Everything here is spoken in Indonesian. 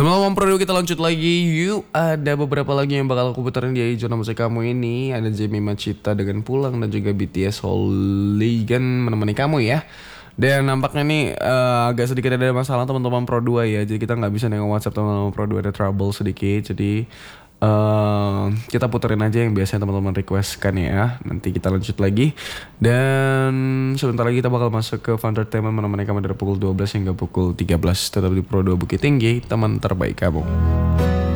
Teman-teman Pro, kita lanjut lagi yuk. Ada beberapa lagi yang bakal aku puterin di zona musik kamu ini. Ada Jamie Machita dengan Pulang dan juga BTS Hooligan menemani kamu ya. Dan nampaknya nih agak sedikit ada masalah teman-teman Pro 2 ya. Jadi kita nggak bisa nengok WhatsApp teman-teman Pro 2, ada trouble sedikit. Jadi kita puterin aja yang biasanya teman-teman request kan ya. Nanti kita lanjut lagi. Dan sebentar lagi kita bakal masuk ke Funtertainment menemani kamu dari pukul 12 hingga pukul 13. Tetap di Pro 2 Bukit Tinggi, teman terbaik kamu.